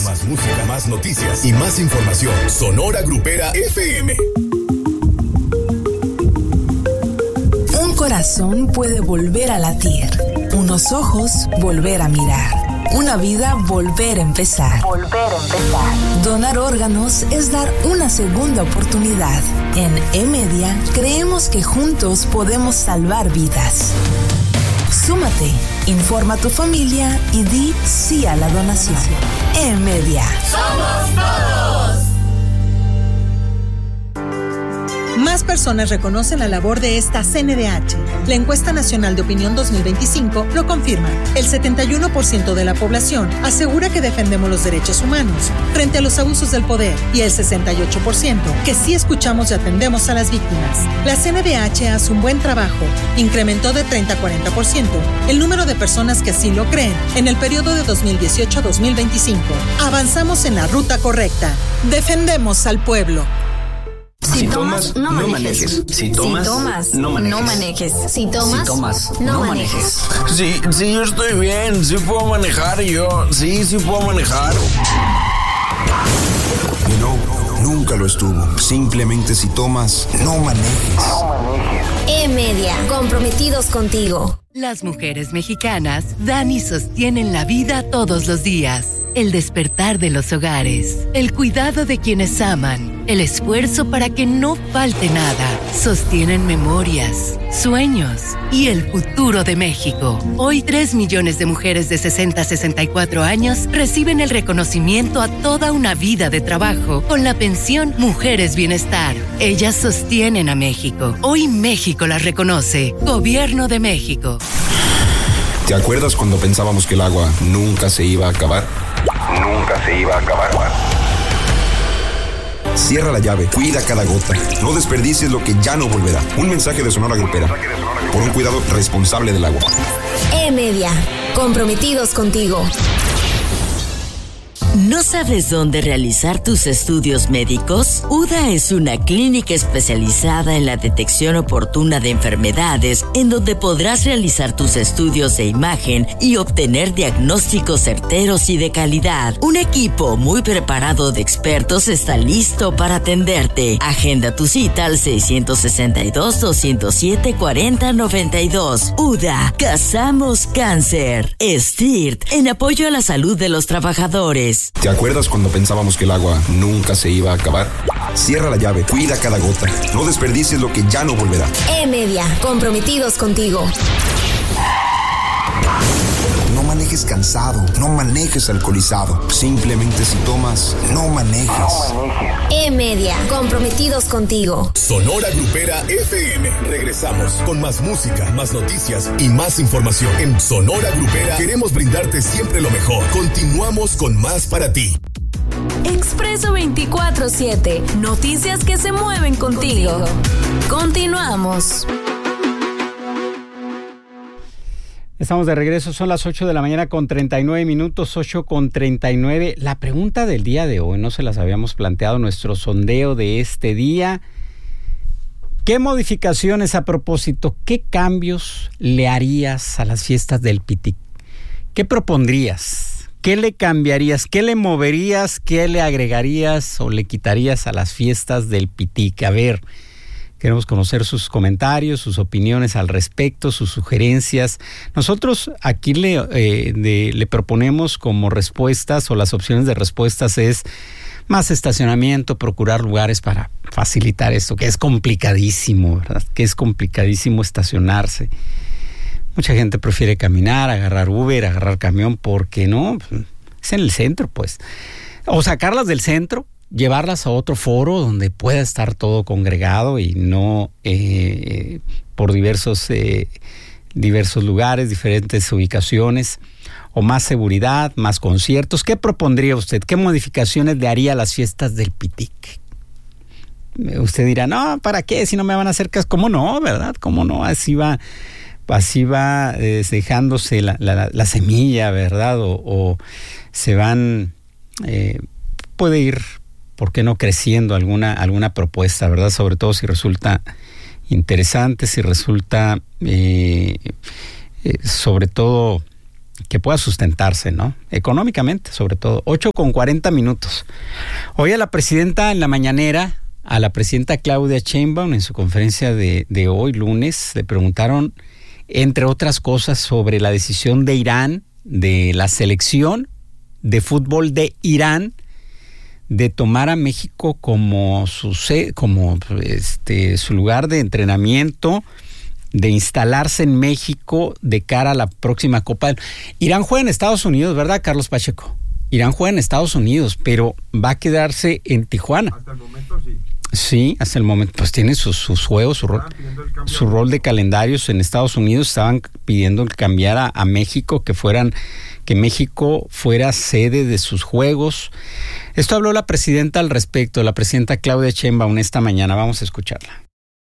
Más música, más noticias y más información. Sonora Grupera FM. Un corazón puede volver a latir, unos ojos volver a mirar, una vida volver a empezar. Donar órganos es dar una segunda oportunidad. En E-Media creemos que juntos podemos salvar vidas. Súmate, informa a tu familia y di sí a la donación. E-Media. ¡Somos todos! Más personas reconocen la labor de esta CNDH. La Encuesta Nacional de Opinión 2025 lo confirma. El 71% de la población asegura que defendemos los derechos humanos frente a los abusos del poder y el 68% que sí escuchamos y atendemos a las víctimas. La CNDH hace un buen trabajo. Incrementó de 30 a 40% el número de personas que así lo creen en el periodo de 2018 a 2025. Avanzamos en la ruta correcta. Defendemos al pueblo. Si tomas, no manejes. Si tomas, no manejes. Si tomas, no manejes. Sí, yo estoy bien. Sí puedo manejar yo. Sí puedo manejar. Y no, nunca lo estuvo. Simplemente si tomas, no manejes. E-Media, comprometidos contigo. Las mujeres mexicanas dan y sostienen la vida todos los días. El despertar de los hogares, el cuidado de quienes aman, el esfuerzo para que no falte nada. Sostienen memorias, sueños y el futuro de México. Hoy 3 millones de mujeres de 60 a 64 años reciben el reconocimiento a toda una vida de trabajo con la pensión Mujeres Bienestar. Ellas sostienen a México. Hoy México las reconoce. Gobierno de México. ¿Te acuerdas cuando pensábamos que el agua nunca se iba a acabar? Cierra la llave, cuida cada gota. No desperdicies lo que ya no volverá. Un mensaje de Sonora Grupera. Por un cuidado responsable del agua. E-Media, comprometidos contigo. ¿No sabes dónde realizar tus estudios médicos? UDA es una clínica especializada en la detección oportuna de enfermedades, en donde podrás realizar tus estudios de imagen y obtener diagnósticos certeros y de calidad. Un equipo muy preparado de expertos está listo para atenderte. Agenda tu cita al 662-207-4092. UDA, cazamos cáncer. STIRT, en apoyo a la salud de los trabajadores. ¿Te acuerdas cuando pensábamos que el agua nunca se iba a acabar? Cierra la llave, cuida cada gota. No desperdicies lo que ya no volverá. E-Media, comprometidos contigo. No manejes cansado, no manejes alcoholizado. Simplemente si tomas, no manejes. E-Media, comprometidos contigo. Sonora Grupera FM. Regresamos con más música, más noticias y más información. En Sonora Grupera queremos brindarte siempre lo mejor. Continuamos con más para ti. Expreso 24/7. Noticias que se mueven contigo. Continuamos. Estamos de regreso, son las 8 de la mañana con 39 minutos, 8 con 39. La pregunta del día de hoy, no se las habíamos planteado, nuestro sondeo de este día. ¿Qué modificaciones a propósito, qué cambios le harías a las fiestas del Pitic? ¿Qué propondrías? ¿Qué le cambiarías? ¿Qué le moverías? ¿Qué le agregarías o le quitarías a las fiestas del Pitic? A ver, queremos conocer sus comentarios, sus opiniones al respecto, sus sugerencias. Nosotros aquí le proponemos como respuestas, o las opciones de respuestas es más estacionamiento, procurar lugares para facilitar esto, que es complicadísimo, ¿verdad? Que es complicadísimo estacionarse. Mucha gente prefiere caminar, agarrar Uber, agarrar camión, porque no, es en el centro, pues. O sacarlas del centro, llevarlas a otro foro donde pueda estar todo congregado y no por diversos lugares, diferentes ubicaciones, o más seguridad, más conciertos. ¿Qué propondría usted? ¿Qué modificaciones le haría a las fiestas del Pitic? Usted dirá, no, ¿para qué? Si no me van a hacer caso. ¿Cómo no, verdad? ¿Cómo no? Así va dejándose la semilla, ¿verdad? O se van, puede ir, ¿por qué no?, creciendo alguna propuesta, ¿verdad? Sobre todo si resulta interesante, si resulta sobre todo pueda sustentarse, ¿no? Económicamente, sobre todo. 8:40. Hoy a la presidenta en la mañanera, a la presidenta Claudia Sheinbaum, en su conferencia de hoy, lunes, le preguntaron, entre otras cosas, sobre la decisión de Irán, de la selección de fútbol de Irán, de tomar a México como su lugar de entrenamiento, de instalarse en México de cara a la próxima Copa. Irán juega en Estados Unidos, ¿verdad, Carlos Pacheco? Irán juega en Estados Unidos, pero va a quedarse en Tijuana. Hasta el momento sí. Sí, hasta el momento, pues tiene sus juegos, su rol de calendarios en Estados Unidos. Estaban pidiendo que cambiara a México, que México fuera sede de sus juegos. Esto habló la presidenta al respecto, la presidenta Claudia Sheinbaum esta mañana. Vamos a escucharla.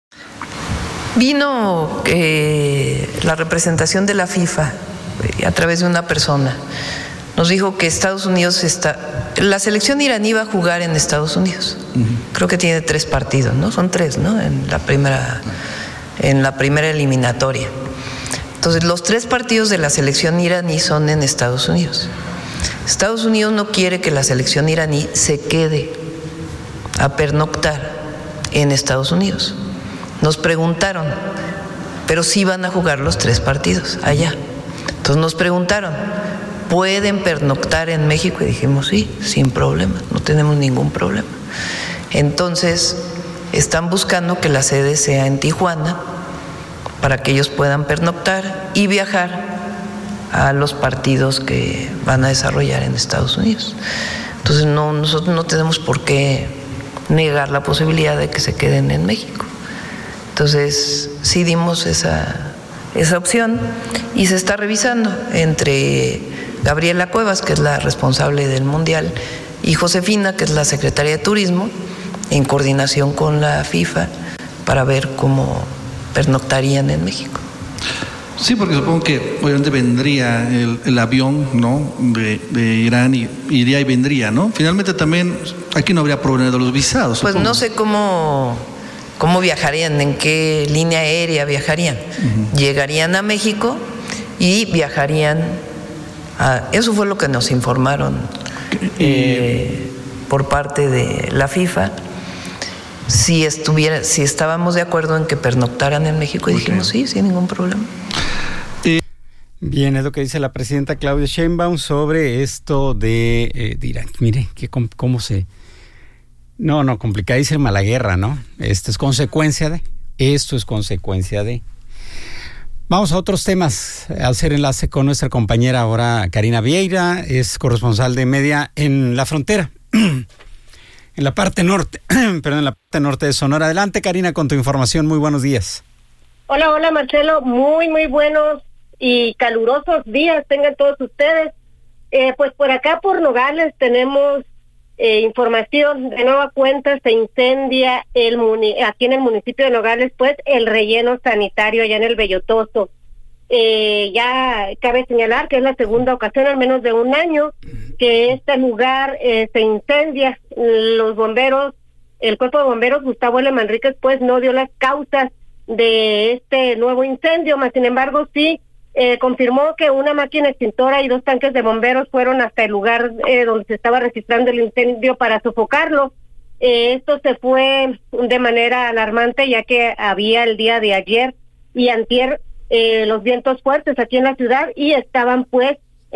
Vino la representación de la FIFA a través de una persona. Nos dijo que Estados Unidos la selección iraní va a jugar en Estados Unidos. Creo que tiene 3 partidos, ¿no? Son 3, ¿no? En la primera eliminatoria. Entonces, los 3 partidos de la selección iraní son en Estados Unidos. Estados Unidos no quiere que la selección iraní se quede a pernoctar en Estados Unidos. Nos preguntaron, pero sí van a jugar los 3 partidos allá. Entonces nos preguntaron, ¿pueden pernoctar en México? Y dijimos, sí, sin problema, no tenemos ningún problema. Entonces, están buscando que la sede sea en Tijuana para que ellos puedan pernoctar y viajar a los partidos que van a desarrollar en Estados Unidos. Entonces, nosotros no tenemos por qué negar la posibilidad de que se queden en México. Entonces, sí dimos esa opción y se está revisando entre Gabriela Cuevas, que es la responsable del Mundial, y Josefina, que es la secretaria de Turismo, en coordinación con la FIFA, para ver cómo pernoctarían en México. Sí, porque supongo que obviamente vendría el avión, ¿no?, de Irán y iría y vendría, ¿no? Finalmente también aquí no habría problema de los visados. Pues supongo. No sé cómo viajarían, en qué línea aérea viajarían. Llegarían a México y viajarían eso fue lo que nos informaron por parte de la FIFA. Si estábamos de acuerdo en que pernoctaran en México, y dijimos sí, sin ningún problema. Bien, es lo que dice la presidenta Claudia Sheinbaum sobre esto de Irán. Mire, cómo se... No, complicadísima la guerra, ¿no? Esto es consecuencia de... Vamos a otros temas. Al hacer enlace con nuestra compañera ahora, Karina Vieira, es corresponsal de Media en la frontera, en la parte norte, en la parte norte de Sonora. Adelante, Karina, con tu información. Muy buenos días. Hola, Marcelo. Muy, muy buenos y calurosos días tengan todos ustedes. Pues por acá, por Nogales, tenemos información. De nueva cuenta, se incendia aquí en el municipio de Nogales, pues, el relleno sanitario allá en el Bellotoso. Ya cabe señalar que es la segunda ocasión en menos de un año que este lugar se incendia. Los bomberos, el cuerpo de bomberos Gustavo L. Manríquez, pues, no dio las causas de este nuevo incendio, mas sin embargo sí confirmó que una máquina extintora y 2 tanques de bomberos fueron hasta el lugar donde se estaba registrando el incendio para sofocarlo. Esto se fue de manera alarmante, ya que había el día de ayer y antier los vientos fuertes aquí en la ciudad y estaban pues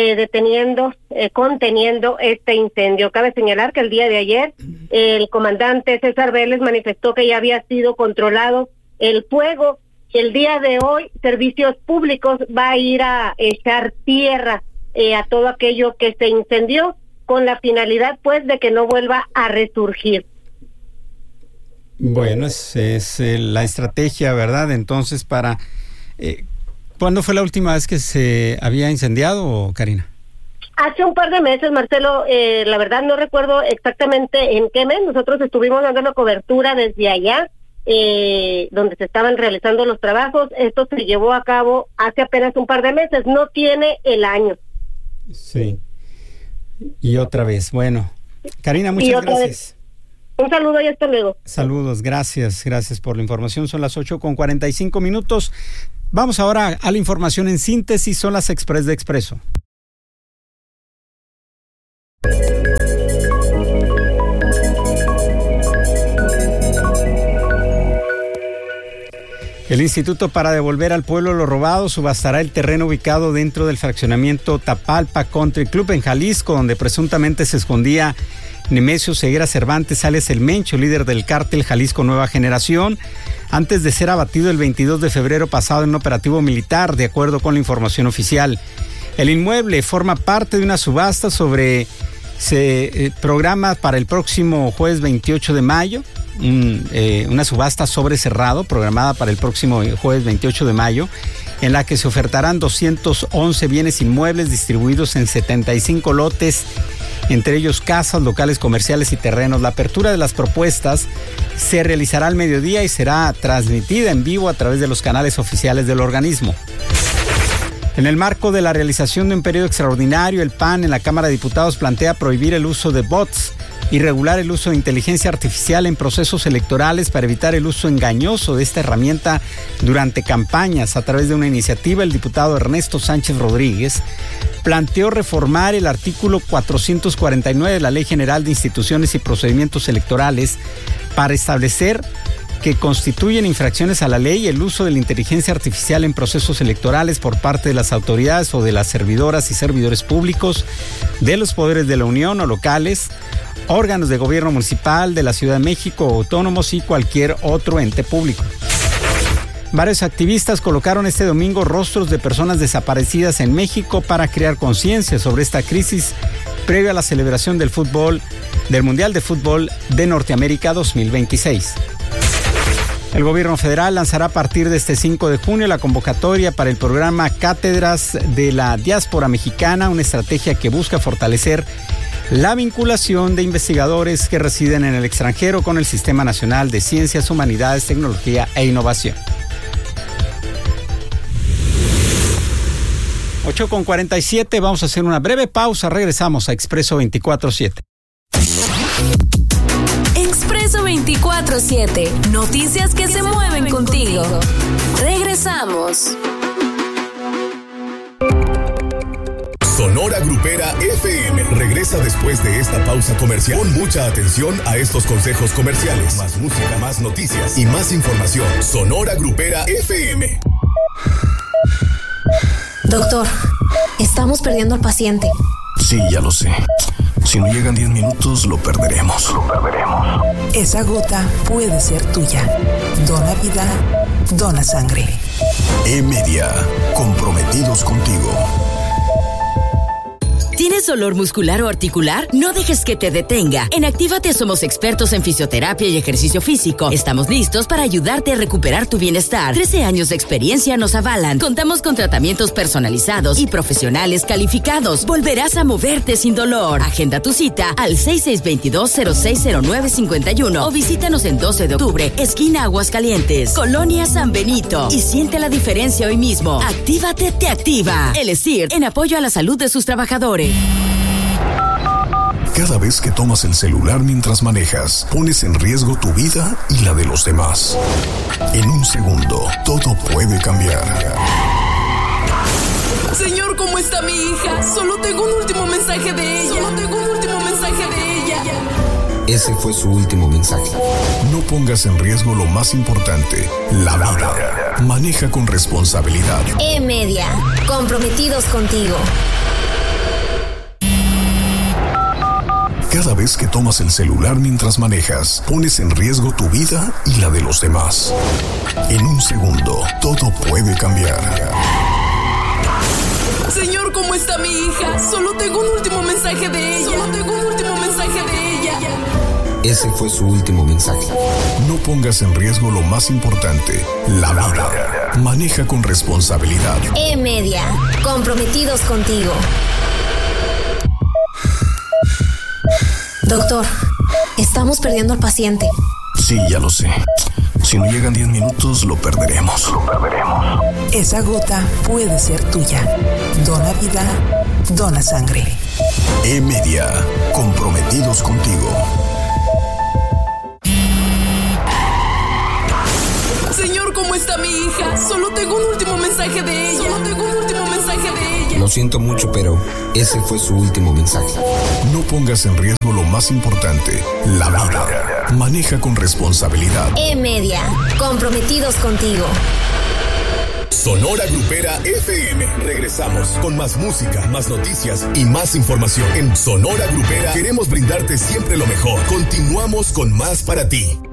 conteniendo este incendio. Cabe señalar que el día de ayer el comandante César Vélez manifestó que ya había sido controlado el fuego. El día de hoy, Servicios Públicos va a ir a echar tierra a todo aquello que se incendió, con la finalidad, pues, de que no vuelva a resurgir. Bueno, es la estrategia, ¿verdad? Entonces, para... ¿cuándo fue la última vez que se había incendiado, Karina? Hace un par de meses, Marcelo. La verdad no recuerdo exactamente en qué mes. Nosotros estuvimos dando la cobertura desde allá, donde se estaban realizando los trabajos. Esto se llevó a cabo hace apenas un par de meses, no tiene el año. Sí. Y otra vez, bueno. Karina, muchas gracias. Un saludo y hasta luego. Saludos, gracias por la información. Son las 8:45. Vamos ahora a la información en síntesis, son las Express de Expreso. El Instituto para Devolver al Pueblo lo Robado subastará el terreno ubicado dentro del fraccionamiento Tapalpa Country Club en Jalisco, donde presuntamente se escondía Nemesio Ceguera Cervantes, alias El Mencho, líder del cártel Jalisco Nueva Generación, antes de ser abatido el 22 de febrero pasado en un operativo militar, de acuerdo con la información oficial. El inmueble forma parte de una subasta se programa para el próximo jueves 28 de mayo, una subasta sobre cerrado programada para el próximo jueves 28 de mayo, en la que se ofertarán 211 bienes inmuebles distribuidos en 75 lotes, entre ellos casas, locales comerciales y terrenos. La apertura de las propuestas se realizará al mediodía y será transmitida en vivo a través de los canales oficiales del organismo. En el marco de la realización de un periodo extraordinario, el PAN en la Cámara de Diputados plantea prohibir el uso de bots y regular el uso de inteligencia artificial en procesos electorales para evitar el uso engañoso de esta herramienta durante campañas. A través de una iniciativa, el diputado Ernesto Sánchez Rodríguez planteó reformar el artículo 449 de la Ley General de Instituciones y Procedimientos Electorales para establecer que constituyen infracciones a la ley el uso de la inteligencia artificial en procesos electorales por parte de las autoridades o de las servidoras y servidores públicos, de los poderes de la Unión o locales, órganos de gobierno municipal, de la Ciudad de México, autónomos y cualquier otro ente público. Varios activistas colocaron este domingo rostros de personas desaparecidas en México para crear conciencia sobre esta crisis previo a la celebración del Mundial de Fútbol de Norteamérica 2026. El gobierno federal lanzará a partir de este 5 de junio la convocatoria para el programa Cátedras de la Diáspora Mexicana, una estrategia que busca fortalecer la vinculación de investigadores que residen en el extranjero con el Sistema Nacional de Ciencias, Humanidades, Tecnología e Innovación. 8:47, vamos a hacer una breve pausa, regresamos a Expreso 24/7. Expreso 24/7, noticias que se mueven contigo. Regresamos. Sonora Grupera FM regresa después de esta pausa comercial. Pon mucha atención a estos consejos comerciales. Más música, más noticias y más información. Sonora Grupera FM. Doctor, estamos perdiendo al paciente. Sí, ya lo sé. Si no llegan 10 minutos, lo perderemos. Esa gota puede ser tuya. Dona vida, dona sangre. E-Media, comprometidos contigo. ¿Tienes dolor muscular o articular? No dejes que te detenga. En Actívate somos expertos en fisioterapia y ejercicio físico. Estamos listos para ayudarte a recuperar tu bienestar. 13 años de experiencia nos avalan. Contamos con tratamientos personalizados y profesionales calificados. Volverás a moverte sin dolor. Agenda tu cita al 6622-060951 o visítanos en 12 de octubre, esquina Aguascalientes, Colonia San Benito. Y siente la diferencia hoy mismo. Actívate te activa. El ESIR, en apoyo a la salud de sus trabajadores. Cada vez que tomas el celular mientras manejas, pones en riesgo tu vida y la de los demás. En un segundo, todo puede cambiar. Señor, ¿cómo está mi hija? Solo tengo un último mensaje de ella. Ese fue su último mensaje. No pongas en riesgo lo más importante, la vida. Maneja con responsabilidad. E-Media, comprometidos contigo. Cada vez que tomas el celular mientras manejas, pones en riesgo tu vida y la de los demás. En un segundo, todo puede cambiar. Señor, ¿cómo está mi hija? Solo tengo un último mensaje de ella. Ese fue su último mensaje. No pongas en riesgo lo más importante, la vida. Maneja con responsabilidad. E-Media, comprometidos contigo. Doctor, estamos perdiendo al paciente. Sí, ya lo sé. Si no llegan 10 minutos, lo perderemos. Esa gota puede ser tuya. Dona vida, dona sangre. E-Media, comprometidos contigo. Señor, ¿cómo está mi hija? Solo tengo un último mensaje de ella. Lo siento mucho, pero ese fue su último mensaje. No pongas en riesgo lo más importante, la vida. Maneja con responsabilidad. E-Media, comprometidos contigo. Sonora Grupera FM. Regresamos con más música, más noticias y más información. En Sonora Grupera queremos brindarte siempre lo mejor. Continuamos con más para ti.